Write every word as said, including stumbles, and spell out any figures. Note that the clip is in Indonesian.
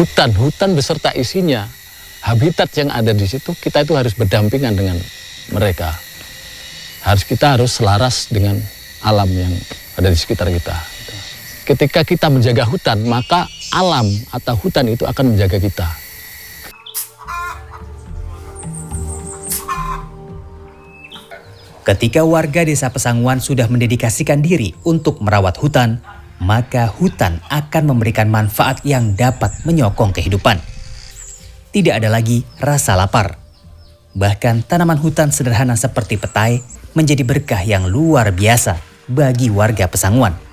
hutan, hutan beserta isinya, habitat yang ada di situ, kita itu harus berdampingan dengan mereka. Harus kita harus selaras dengan alam yang ada di sekitar kita. Ketika kita menjaga hutan, maka alam atau hutan itu akan menjaga kita. Ketika warga Desa Pesangwan sudah mendedikasikan diri untuk merawat hutan, maka hutan akan memberikan manfaat yang dapat menyokong kehidupan. Tidak ada lagi rasa lapar. Bahkan tanaman hutan sederhana seperti petai menjadi berkah yang luar biasa bagi warga Pesangwan.